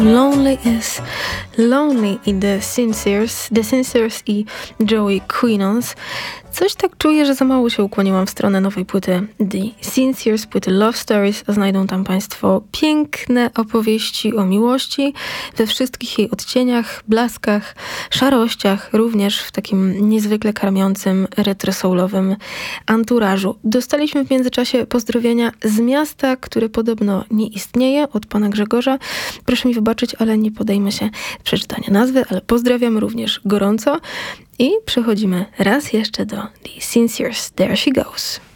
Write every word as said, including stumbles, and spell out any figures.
Lonely is Lonely i The Sincers, The Sincers i Joey Quinons. Coś tak czuję, że za mało się ukłoniłam w stronę nowej płyty The Sincers, płyty Love Stories. Znajdą tam Państwo piękne opowieści o miłości we wszystkich jej odcieniach, blaskach, szarościach, również w takim niezwykle karmiącym, retrosoulowym anturażu. Dostaliśmy w międzyczasie pozdrowienia z miasta, które podobno nie istnieje, od pana Grzegorza. Proszę mi wybaczyć, ale nie podejmę się przeczytania nazwy, ale pozdrawiam również gorąco. I przechodzimy raz jeszcze do The Sincers. There She Goes.